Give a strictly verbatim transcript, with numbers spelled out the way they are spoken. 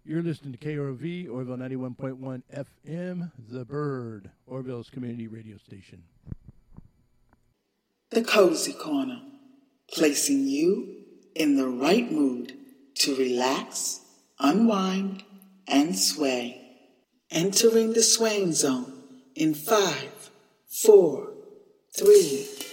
You're listening to K R O V, Orville ninety-one point one F M, The Bird, Orville's community radio station. The Cozy Corner, placing you in the right mood to relax, unwind, and sway. Entering the swaying zone in five, four, three,